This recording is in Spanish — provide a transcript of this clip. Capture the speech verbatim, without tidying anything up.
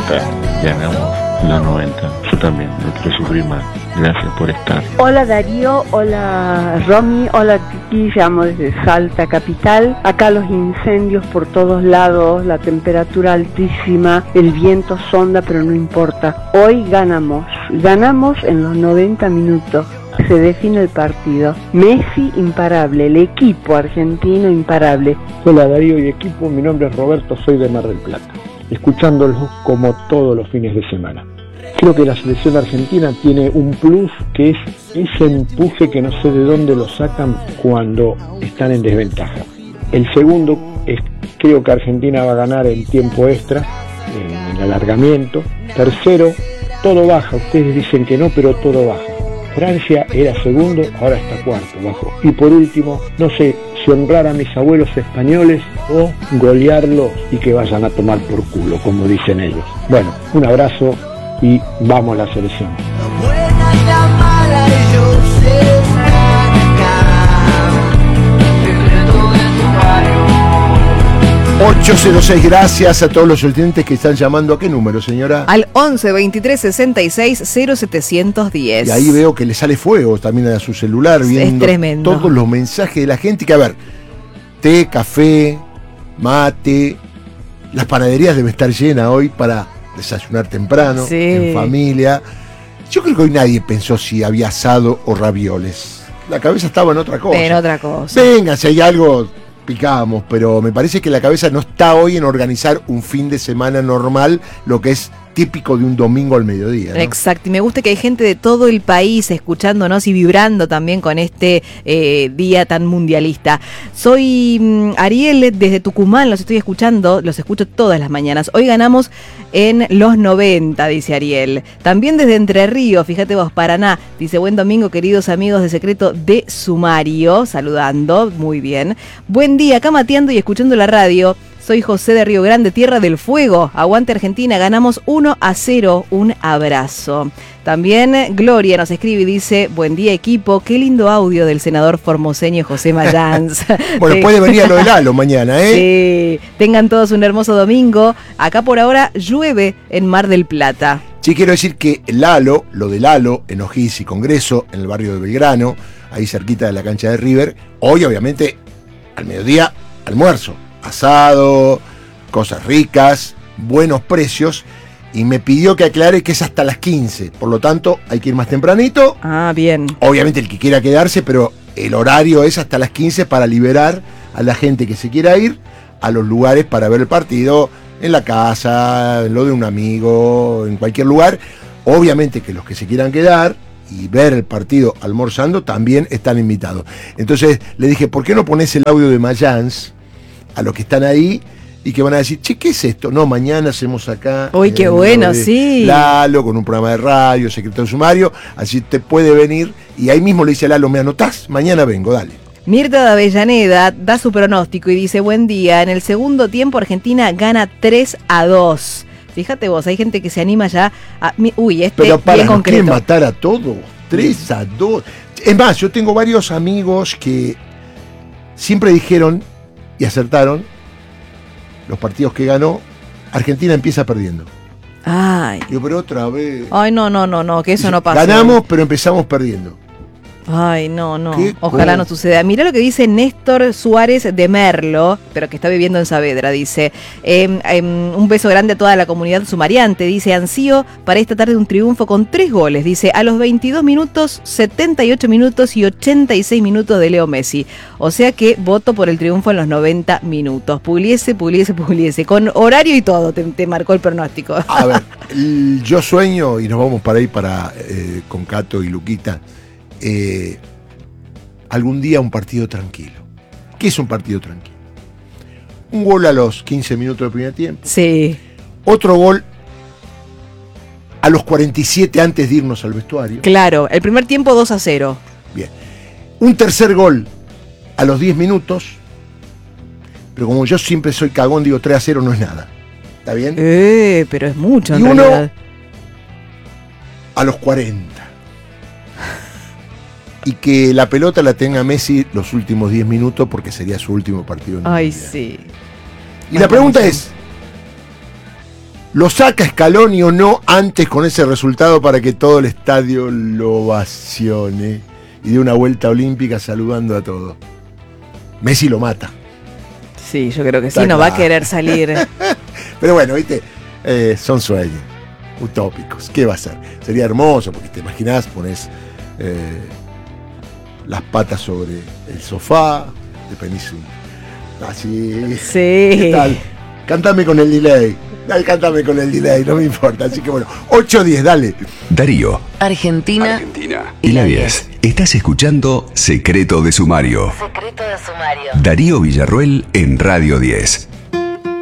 importa, ganamos los noventa. Yo también, no quiero sufrir más. Gracias por estar. Hola Darío, hola Romy, hola Titi, llamo desde Salta Capital. Acá los incendios por todos lados, la temperatura altísima, el viento sonda, pero no importa. Hoy ganamos, ganamos en los noventa minutos. Se define el partido. Messi imparable, el equipo argentino imparable. Hola Darío y equipo, mi nombre es Roberto, soy de Mar del Plata, escuchándolos como todos los fines de semana. Creo que la selección argentina tiene un plus, que es ese empuje que no sé de dónde lo sacan cuando están en desventaja. El segundo es, creo que Argentina va a ganar en tiempo extra, en el alargamiento. Tercero, todo baja, ustedes dicen que no, pero todo baja. Francia era segundo, ahora está cuarto, bajo. Y por último, no sé si honrar a mis abuelos españoles o golearlos y que vayan a tomar por culo, como dicen ellos. Bueno, un abrazo y vamos a la selección. La buena y la mala, ellos ocho cero seis, gracias a todos los oyentes que están llamando. ¿A qué número, señora? Al once veintitrés sesenta y seis cero setecientos diez. Y ahí veo que le sale fuego también a su celular, viendo es tremendo. Todos los mensajes de la gente. Que a ver, té, café, mate, las panaderías deben estar llenas hoy para desayunar temprano, sí, en familia. Yo creo que hoy nadie pensó si había asado o ravioles. La cabeza estaba en otra cosa. En otra cosa. Venga, si hay algo, picamos, pero me parece que la cabeza no está hoy en organizar un fin de semana normal, lo que es típico de un domingo al mediodía, ¿no? Exacto, y me gusta que hay gente de todo el país escuchándonos y vibrando también con este eh, día tan mundialista. Soy mm, Ariel desde Tucumán, los estoy escuchando, los escucho todas las mañanas. Hoy ganamos en los noventa, dice Ariel. También desde Entre Ríos, fíjate vos, Paraná, dice buen domingo queridos amigos de Secreto de Sumario, saludando, muy bien. Buen día, acá mateando y escuchando la radio. Soy José de Río Grande, Tierra del Fuego. Aguante Argentina, ganamos uno a cero. Un abrazo. También Gloria nos escribe y dice, buen día equipo, qué lindo audio del senador formoseño José Mayans. Bueno, sí, puede venir a lo de Lalo mañana, ¿eh? Sí, tengan todos un hermoso domingo. Acá por ahora llueve en Mar del Plata. Sí, quiero decir que Lalo, lo de Lalo, en O'Higgins y Congreso, en el barrio de Belgrano, ahí cerquita de la cancha de River, hoy obviamente al mediodía, almuerzo. Asado, cosas ricas, buenos precios, y me pidió que aclare que es hasta las quince, por lo tanto hay que ir más tempranito. Ah, bien. Obviamente el que quiera quedarse, pero el horario es hasta las quince para liberar a la gente que se quiera ir a los lugares para ver el partido, en la casa, en lo de un amigo, en cualquier lugar. Obviamente que los que se quieran quedar y ver el partido almorzando también están invitados. Entonces le dije, ¿por qué no pones el audio de Mayans a los que están ahí y que van a decir, che, ¿qué es esto? No, mañana hacemos acá. Uy, qué bueno, sí. Lalo, con un programa de radio, Secreto de Sumario, así te puede venir. Y ahí mismo le dice a Lalo, ¿me anotás? Mañana vengo, dale. Mirta de Avellaneda da su pronóstico y dice, buen día, en el segundo tiempo Argentina gana tres a dos. Fíjate vos, hay gente que se anima ya a... Uy, este Pero para, bien ¿no concreto. quieren matar a todos? tres a dos. Es más, yo tengo varios amigos que siempre dijeron y acertaron, los partidos que ganó, Argentina empieza perdiendo. Ay. Yo, pero otra vez. Ay, no, no, no, no, que eso no pasa. Ganamos, pero empezamos perdiendo. Ay, no, no. Qué Ojalá cosa. no suceda. Mirá lo que dice Néstor Suárez de Merlo, pero que está viviendo en Saavedra, dice. Eh, eh, un beso grande a toda la comunidad sumariante. Dice, ansío para esta tarde un triunfo con tres goles. Dice, a los veintidós minutos, setenta y ocho minutos y ochenta y seis minutos de Leo Messi. O sea que voto por el triunfo en los noventa minutos. Pugliese, Pugliese, Pugliese. Con horario y todo te, te marcó el pronóstico. A ver, el- yo sueño, y nos vamos para ahí para eh, con Cato y Luquita, eh, algún día un partido tranquilo. ¿Qué es un partido tranquilo? Un gol a los quince minutos del primer tiempo. Sí. Otro gol a los cuarenta y siete antes de irnos al vestuario. Claro, el primer tiempo dos a cero. Bien. Un tercer gol a los diez minutos. Pero como yo siempre soy cagón, digo tres a cero no es nada. ¿Está bien? Eh, pero es mucho en Y uno realidad. a los cuarenta. Y que la pelota la tenga Messi los últimos diez minutos porque sería su último partido en el Ay, Mundial. sí. Y la pregunta es, ¿Lo saca Scaloni o no antes con ese resultado para que todo el estadio lo ovacione y dé una vuelta olímpica saludando a todos? Messi lo mata. Sí, yo creo que Está sí, no claro. va a querer salir. Pero bueno, viste, eh, son sueños utópicos. ¿Qué va a ser? Sería hermoso, porque te imaginás, pones eh, las patas sobre el sofá, te venís un- así. Sí. ¿Qué tal? Cántame con el delay. Dale, cántame con el delay, no me importa. Así que bueno, ocho diez, dale. Darío, Argentina, Argentina y la diez. Estás escuchando Secreto de Sumario. secreto de sumario. Darío Villarruel en Radio diez.